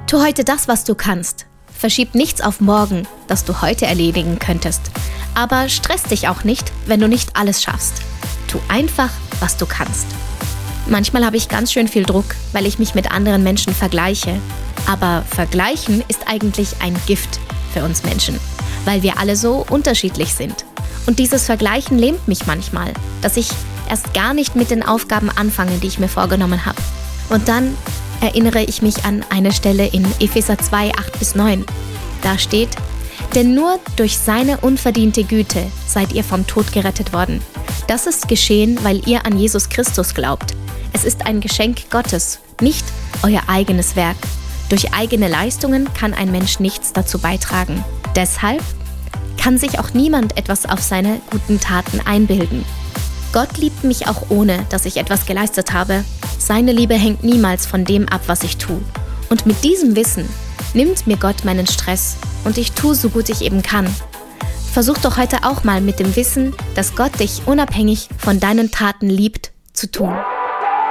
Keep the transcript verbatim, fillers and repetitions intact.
Tu heute das, was du kannst. Verschieb nichts auf morgen, das du heute erledigen könntest. Aber stress dich auch nicht, wenn du nicht alles schaffst. Tu einfach, was du kannst. Manchmal habe ich ganz schön viel Druck, weil ich mich mit anderen Menschen vergleiche. Aber Vergleichen ist eigentlich ein Gift für uns Menschen, weil wir alle so unterschiedlich sind. Und dieses Vergleichen lähmt mich manchmal, dass ich erst gar nicht mit den Aufgaben anfange, die ich mir vorgenommen habe. Und dann erinnere ich mich an eine Stelle in Epheser zwei, acht bis neun. Da steht: Denn nur durch seine unverdiente Güte seid ihr vom Tod gerettet worden. Das ist geschehen, weil ihr an Jesus Christus glaubt. Es ist ein Geschenk Gottes, nicht euer eigenes Werk. Durch eigene Leistungen kann ein Mensch nichts dazu beitragen. Deshalb kann sich auch niemand etwas auf seine guten Taten einbilden. Gott liebt mich auch ohne, dass ich etwas geleistet habe. Seine Liebe hängt niemals von dem ab, was ich tue. Und mit diesem Wissen nimmt mir Gott meinen Stress und ich tue so gut ich eben kann. Versuch doch heute auch mal mit dem Wissen, dass Gott dich unabhängig von deinen Taten liebt, zu tun.